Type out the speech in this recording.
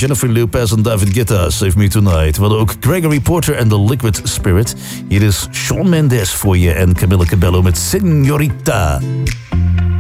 Jennifer Lopez en David Guetta, Save Me Tonight. We hadden ook Gregory Porter en The Liquid Spirit. Hier is Shawn Mendes voor je en Camila Cabello met Señorita.